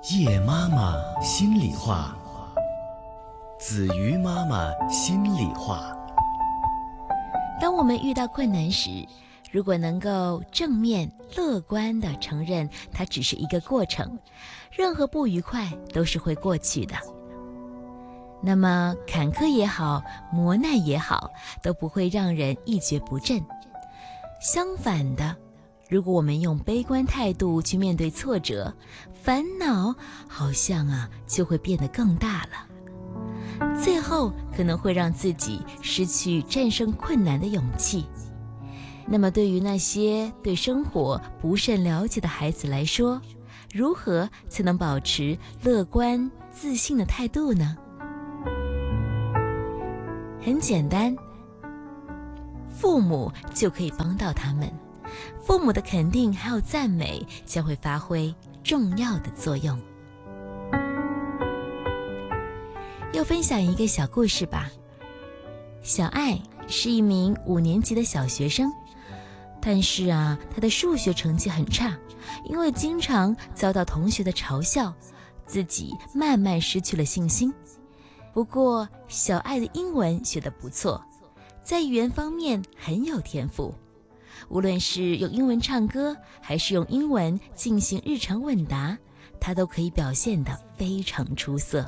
叶妈妈心里话，子瑜妈妈心里话。 当我们遇到困难时，如果能够正面乐观地承认它只是一个过程，任何不愉快都是会过去的。那么坎坷也好，磨难也好，都不会让人一蹶不振。相反的，如果我们用悲观态度去面对挫折，烦恼好像就会变得更大了，最后可能会让自己失去战胜困难的勇气。那么对于那些对生活不甚了解的孩子来说，如何才能保持乐观自信的态度呢？很简单，父母就可以帮到他们。父母的肯定还有赞美将会发挥重要的作用。又分享一个小故事吧。小爱是一名5年级的小学生，但是他的数学成绩很差，因为经常遭到同学的嘲笑，自己慢慢失去了信心。不过小爱的英文学得不错，在语言方面很有天赋，无论是用英文唱歌，还是用英文进行日常问答，他都可以表现得非常出色。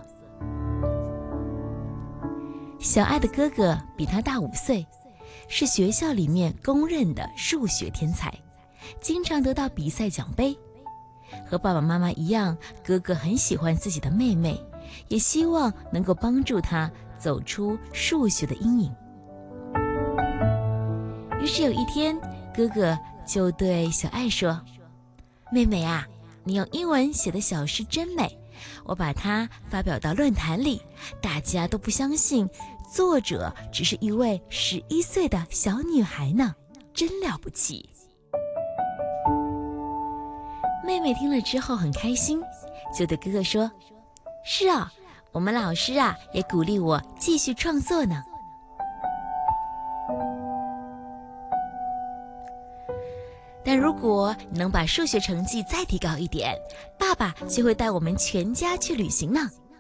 小爱的哥哥比他大5岁，是学校里面公认的数学天才，经常得到比赛奖杯。和爸爸妈妈一样，哥哥很喜欢自己的妹妹，也希望能够帮助她走出数学的阴影。于是有一天，哥哥就对小爱说：妹妹啊，你用英文写的小诗真美，我把它发表到论坛里，大家都不相信作者只是一位11岁的小女孩呢，真了不起。妹妹听了之后很开心，就对哥哥说：是啊，我们老师也鼓励我继续创作呢。但如果你能把数学成绩再提高一点，爸爸就会带我们全家去旅行呢。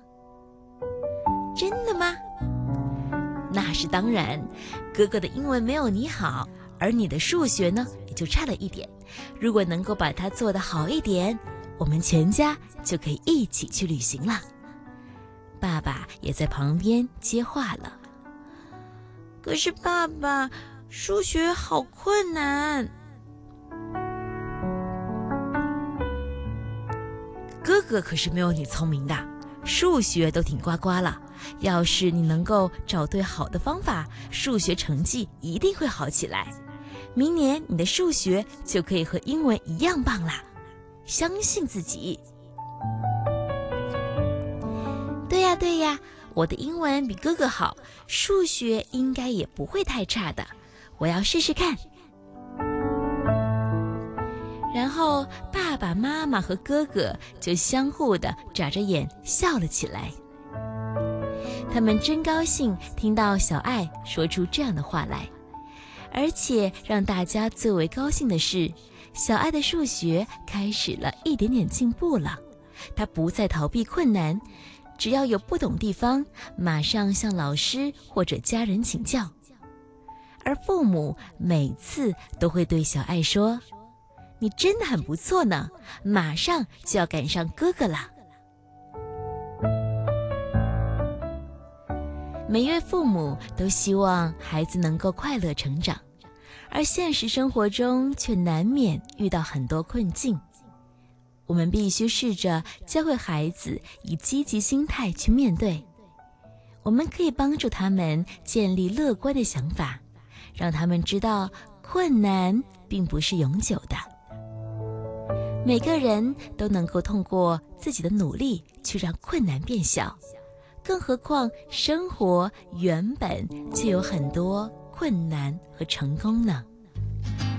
真的吗？那是当然，哥哥的英文没有你好，而你的数学呢也就差了一点。如果能够把它做得好一点，我们全家就可以一起去旅行了。爸爸也在旁边接话了。可是爸爸，数学好困难。哥哥可是没有你聪明的，数学都挺呱呱了。要是你能够找对好的方法，数学成绩一定会好起来。明年你的数学就可以和英文一样棒啦，相信自己。对呀，我的英文比哥哥好，数学应该也不会太差的，我要试试看。然后爸爸妈妈和哥哥就相互的眨着眼笑了起来。他们真高兴听到小爱说出这样的话来，而且让大家最为高兴的是，小爱的数学开始了一点点进步了。她不再逃避困难，只要有不懂地方，马上向老师或者家人请教。而父母每次都会对小爱说：你真的很不错呢，马上就要赶上哥哥了。每一位父母都希望孩子能够快乐成长，而现实生活中却难免遇到很多困境。我们必须试着教会孩子以积极心态去面对。我们可以帮助他们建立乐观的想法，让他们知道困难并不是永久的。每个人都能够通过自己的努力去让困难变小，更何况生活原本就有很多困难和成功呢？